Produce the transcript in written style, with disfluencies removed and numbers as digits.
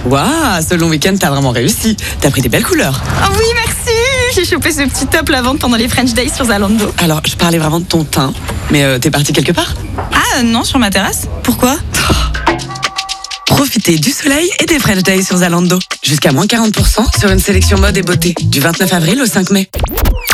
Waouh, ce long week-end, t'as vraiment réussi. T'as pris des belles couleurs. Oh oui, merci. J'ai chopé ce petit top lavande pendant les French Days sur Zalando. Alors, je parlais vraiment de ton teint. Mais t'es parti quelque part? Ah non, sur ma terrasse. Pourquoi? Profitez du soleil et des French Days sur Zalando. Jusqu'à moins 40% sur une sélection mode et beauté. Du 29 avril au 5 mai.